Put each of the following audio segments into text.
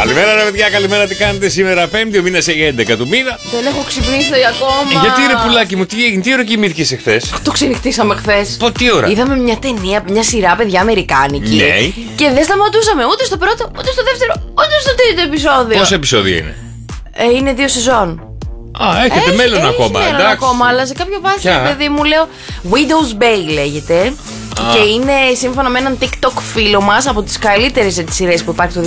Καλημέρα, ρε παιδιά, καλημέρα. Τι κάνετε σήμερα, Πέμπτη, ο μήνας έχει 11 του μήνα. Δεν έχω ξυπνήσει ακόμα. Γιατί ρε πουλάκι μου, τι ώρα κοιμήθηκες εχθές? Το ξενυχτήσαμε χθες. Τι ώρα? Είδαμε μια ταινία, μια σειρά, παιδιά, αμερικάνικη. Ναι. Και δεν σταματούσαμε ούτε στο πρώτο, ούτε στο δεύτερο, ούτε στο τρίτο επεισόδιο. Πόσα επεισόδια είναι? Είναι 2 σεζόν. Α, έχετε μέλλον ακόμα. Μέλλον Εντάξει. ακόμα, αλλά σε κάποιο βάση, παιδί μου, λέω. Widow's Bay λέγεται. Και είναι σύμφωνα με έναν TikTok φίλο μας από τις καλύτερες σειρές που υπάρχει το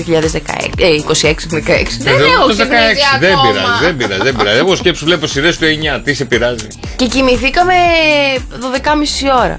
2026-16. Δεν έχω ξυπνήσει ακόμα. Δεν πειράζει. Εγώ σκέψου, βλέπω σειρές του 9. Τι σε πειράζει? Και κοιμηθήκαμε 12,5 ώρα.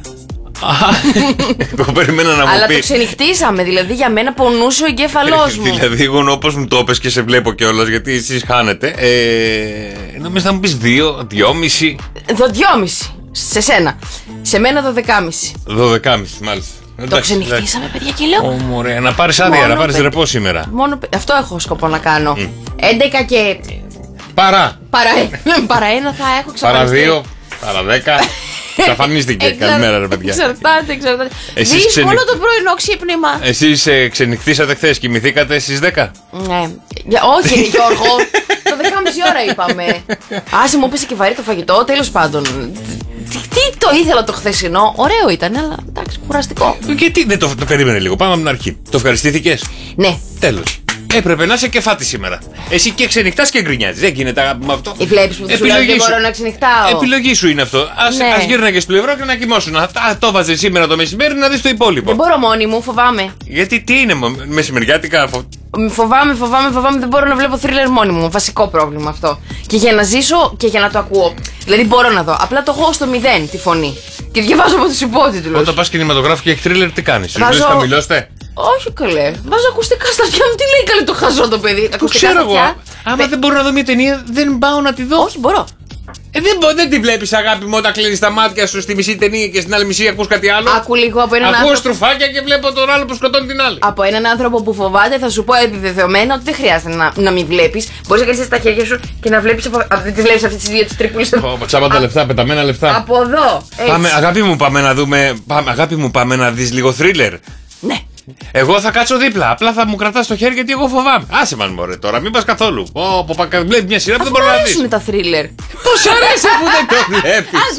Εγώ περιμένα να μου Αλλά πει. το ξενυχτήσαμε, δηλαδή για μένα πονούσε ο εγκέφαλός μου. Δηλαδή, εγώ όπως μου το είπες και σε βλέπω κιόλας, γιατί εσείς χάνετε. Νομίζω να μου πεις 2, 2,5. 2,5 σε σένα. Σε μένα 12,5. 12,5 μάλιστα. Το ξενυχτήσαμε, παιδιά, και λέω. Ωραία, να πάρεις άδεια, να πάρεις ρεπό σήμερα. Αυτό έχω σκοπό να κάνω. 11 και. Παρά 1 θα έχω ξαφανιστεί. Παρά 2, παρά 10. Ξαφανίστηκε. Καλημέρα, ρε παιδιά. Εξαρτάται. Εσείς δύσκολο το πρωινό ξύπνημα. Εσείς ξενυχτήσατε χθες, κοιμηθήκατε στις 10? Ναι. Όχι, Γιώργο. Το 10,5 ώρα είπαμε. Άσε, μου πέσε και βαρύ το φαγητό, τέλος πάντων. Τι το ήθελα το χθεσινό. Ωραίο ήταν, αλλά εντάξει, κουραστικό. Γιατί δεν το περίμενε λίγο? Πάμε από την αρχή. Το ευχαριστήθηκες? Ναι. Τέλος. Έπρεπε να είσαι κεφάτη σήμερα. Εσύ και ξενυχτάς και γκρινιάζεις. Δεν γίνεται, αγάπη με αυτό. Βλέπεις που σου λέω δεν μπορώ να ξενυχτάω. Επιλογή σου είναι αυτό. Ας γύρναγες στο πλευρό και να κοιμώσουν. Το βάζεις σήμερα το μεσημέρι να δεις το υπόλοιπο. Δεν μπορώ μόνη μου, φοβάμαι. Γιατί τι είναι, μεσημεριάτικα? Φοβάμαι, δεν μπορώ να βλέπω θρίλερ μόνη μου. Βασικό πρόβλημα αυτό. Και για να ζήσω και για να το ακούω. Δηλαδή μπορώ να δω. Απλά το έχω στο 0 τη φωνή. Και διαβάζω από τους υπότιτλους. Όταν πας κινηματογράφο και έχει θρίλερ, τι κάνεις? Σου Βάζω... λες χαμηλώστε? Όχι καλέ. Βάζω ακουστικά στα αυτιά μου. Τι λέει καλέ το χαζό το παιδί? Το ξέρω εγώ. Άμα δεν μπορώ να δω μια ταινία, δεν πάω να τη δω. Όχι, μπορώ. Δεν τη βλέπεις, αγάπη μου, όταν κλείνεις τα μάτια σου στη μισή ταινία και στην άλλη μισή ακούς κάτι άλλο? Άκου λίγο από έναν ακούω στρουφάκια και βλέπω τον άλλο που σκοτώνει την άλλη. Από έναν άνθρωπο που φοβάται, θα σου πω επιβεβαιωμένα ότι δεν χρειάζεται να μην βλέπεις. Μπορείς να κάνεις τα χέρια σου και να βλέπεις. Δεν τη βλέπεις αυτές τις δύο τις τρίπουλες. Τσάμπα τα λεφτά, πεταμένα λεφτά. Από εδώ. Πάμε, αγάπη μου, πάμε να δούμε. Αγάπη μου, πάμε να δεις λίγο θρίλερ. Ναι. Εγώ θα κάτσω δίπλα. Απλά θα μου κρατάς το χέρι γιατί εγώ φοβάμαι. Άσε μαν μωρέ τώρα, μην πας καθόλου. Βλέπει μια σειρά που δεν μπορώ να δεις. Μου αρέσουν τα θρίλερ. Πώς αρέσει που δεν το βλέπεις? Άσε,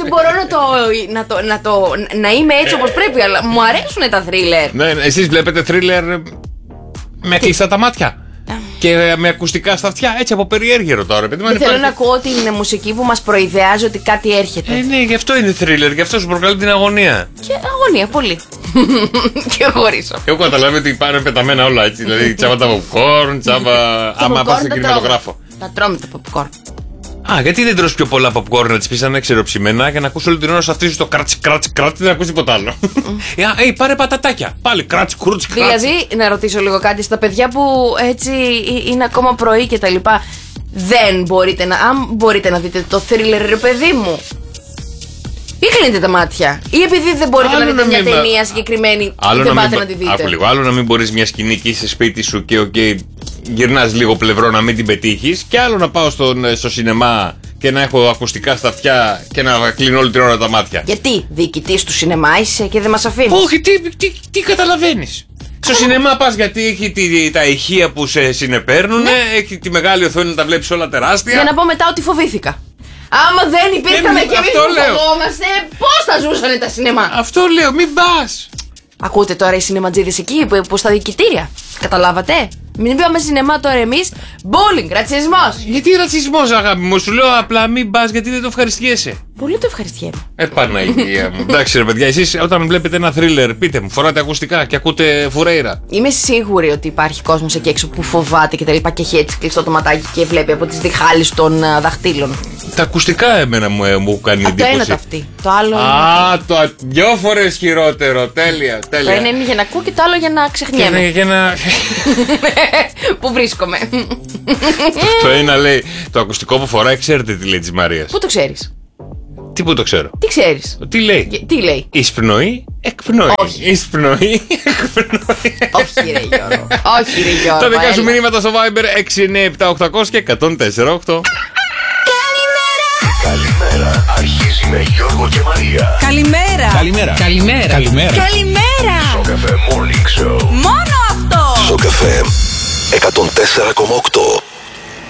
μπορώ να είμαι έτσι όπως πρέπει, αλλά μου αρέσουν τα θρίλερ. Ναι, εσείς βλέπετε θρίλερ με κλειστά τα μάτια και με ακουστικά στα αυτιά, έτσι από περιέργειρο τώρα, παιδί. Δεν θέλω να ακούω την μουσική που μας προειδεάζει ότι κάτι έρχεται. Ναι, γι' αυτό είναι θρίλερ, γι' αυτό σου προκαλεί την αγωνία. Και αγωνία, πολύ. Και χωρίσω. Εγώ καταλαβαίνω ότι πάνε πεταμένα όλα έτσι. Δηλαδή τσάμπα τα popcorn, τσάμπα. Άμα πας σε κινηματογράφο. Τα τρώμε τα popcorn. Α, γιατί δεν τρως πιο πολλά popcorn να τις πεις σαν ξεροψημένα για να ακούς όλη την ώρα σε το κράτς, δεν ακούς τίποτα άλλο. Πάρε πατατάκια. Πάλι κράτς, κρούτς, κράτς. Δηλαδή, να ρωτήσω λίγο κάτι στα παιδιά που έτσι είναι ακόμα πρωί και τα λοιπά. Δεν μπορείτε αν μπορείτε να δείτε το thriller, ρε παιδί μου. Ή κλείνετε τα μάτια. Ή επειδή δεν μπορείτε να δείτε μια ταινία συγκεκριμένη, δεν πάτε να τη δείτε. Άκου λίγο. Άλλο να μην μπορείς μια σκηνή και είσαι σπίτι σου και γυρνάς λίγο πλευρό να μην την πετύχεις. Και άλλο να πάω στο σινεμά και να έχω ακουστικά στα αυτιά και να κλείνω όλη την ώρα τα μάτια. Γιατί διοικητής του σινεμά είσαι και δεν μας αφήνεις? Όχι, τι καταλαβαίνεις? Στο σινεμά πας γιατί έχει τα ηχεία που σε συνεπέρνουνε, έχει τη μεγάλη οθόνη να τα βλέπεις όλα τεράστια. Για να πω μετά ότι φοβήθηκα. Άμα δεν υπήρχαμε και εμείς που φοβόμαστε, πώς θα ζούσανε τα σινεμά? Αυτό λέω, μην πας. Ακούτε τώρα οι σινεματζίδες εκεί που στα διοικητήρια. Καταλάβατε? Μην πάμε σινεμά τώρα εμείς. Bullying, ρατσισμός. Γιατί ρατσισμός, αγάπη μου? Σου λέω απλά μην πας γιατί δεν το ευχαριστιέσαι. Πολύ το ευχαριστιέμαι. Παναγία μου. Εντάξει ρε παιδιά, εσείς όταν βλέπετε ένα θρίλερ, πείτε μου, φοράτε ακουστικά και ακούτε Φουρέιρα. Είμαι σίγουρη ότι υπάρχει κόσμος εκεί έξω που φοβάται και τα λοιπά και έχει έτσι κλειστό το ματάκι και βλέπει από τις διχάλεις των δαχτύλων. Τα ακουστικά εμένα μου κάνει εντύπωση. Το ένα ταυτί. Το άλλο. Το 2 φορές χειρότερο. Τέλεια. Το ένα είναι για να ακούω και το άλλο για να ξεχνιέμαι. Για να. Πού βρίσκομαι. Το ένα λέει, το ακουστικό που φοράει, ξέρετε τι λέει της Μαρίας? Πού το ξέρεις? Τι που το ξέρω? Τι ξέρεις? Τι λέει? Τι λέει? Εισπνοή, εκπνοή. Όχι. Εισπνοή, εκπνοή. Όχι ρε Γιώργο. Όχι ρε Γιώργο. Τα δικά σου μηνύματα στο Viber 697-800 και 104-8. Καλημέρα, αρχίζει με Γιώργο και Μαρία. Καλημέρα. Καλημέρα. Καλημέρα. Καλημέρα. Καλημέρα. Στο καφέ Morning Show. Μόνο αυτό. Στο καφέ 104,8